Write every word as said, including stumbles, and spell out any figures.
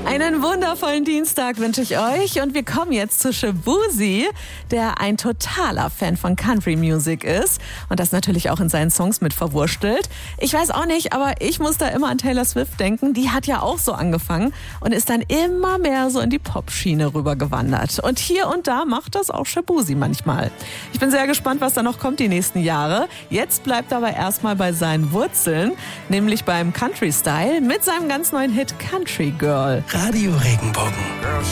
Einen wundervollen Dienstag wünsche ich euch und wir kommen jetzt zu Shaboozey, der ein totaler Fan von Country Music ist und das natürlich auch in seinen Songs mit verwurstelt. Ich weiß auch nicht, aber ich muss da immer an Taylor Swift denken. Die hat ja auch so angefangen und ist dann immer mehr so in die Pop-Schiene rübergewandert. Und hier und da macht das auch Shaboozey manchmal. Ich bin sehr gespannt, was da noch kommt die nächsten Jahre. Jetzt bleibt er aber erstmal bei seinen Wurzeln, nämlich beim Country-Style mit seinem ganz neuen Hit Country Girl. Radio Regenbogen.